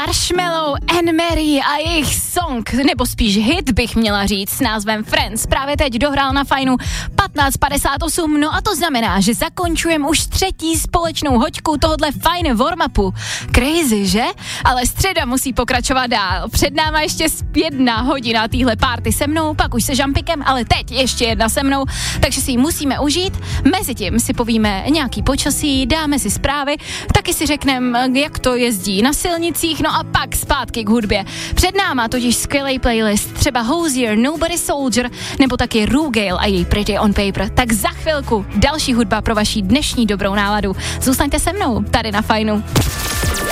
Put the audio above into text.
Marshmello and Mary a jejich song, nebo spíš hit bych měla říct, s názvem Friends. Právě teď dohrál na Fajnu 15:58, no a to znamená, že zakončujeme už třetí společnou hoďku tohodle fajn warm-upu. Crazy, že? Ale středa musí pokračovat dál. Před náma ještě 1 hodina téhle party se mnou, pak už se Žampikem, ale teď ještě jedna se mnou, takže si ji musíme užít. Mezitím si povíme nějaký počasí, dáme si zprávy, taky si řekneme, jak to jezdí na silnicích, no a pak zpátky k hudbě. Před náma totiž skvělý playlist, třeba Hozier, Nobody Soldier, nebo taky Rugale a její Pretty on Paper. Tak za chvilku další hudba pro vaši dnešní dobrou náladu. Zůstaňte se mnou tady na Fajnu.